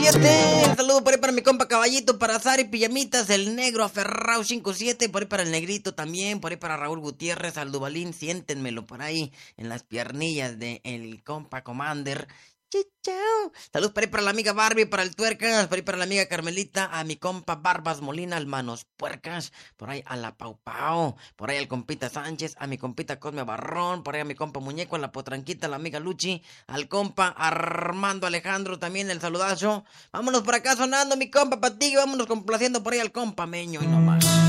El saludo por ahí para mi compa Caballito, para Sari Pijamitas, el negro aferrado 57, por ahí para el negrito también, por ahí para Raúl Gutiérrez, al Dubalín, siéntenmelo por ahí en las piernillas de el compa Commander. Chichao. Saludos por ahí para la amiga Barbie, para el Tuercas, por ahí para la amiga Carmelita, a mi compa Barbas Molina, al Manos Puercas, por ahí a la Pau Pau, por ahí al compita Sánchez, a mi compita Cosme Barrón, por ahí a mi compa Muñeco, a la Potranquita, a la amiga Luchi, al compa Armando Alejandro, también el saludazo. Vámonos por acá sonando, mi compa Patillo, vámonos complaciendo por ahí al compa Meño y nomás.